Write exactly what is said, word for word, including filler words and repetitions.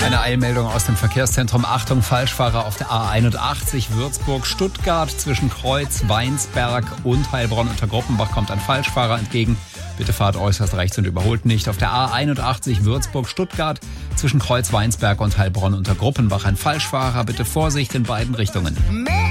Eine Eilmeldung aus dem Verkehrszentrum. Achtung, Falschfahrer auf der A einundachtzig Würzburg-Stuttgart zwischen Kreuz, Weinsberg und Heilbronn unter Gruppenbach kommt ein Falschfahrer entgegen. Bitte fahrt äußerst rechts und überholt nicht. Auf der A einundachtzig Würzburg-Stuttgart zwischen Kreuz, Weinsberg und Heilbronn unter Gruppenbach ein Falschfahrer. Bitte Vorsicht in beiden Richtungen.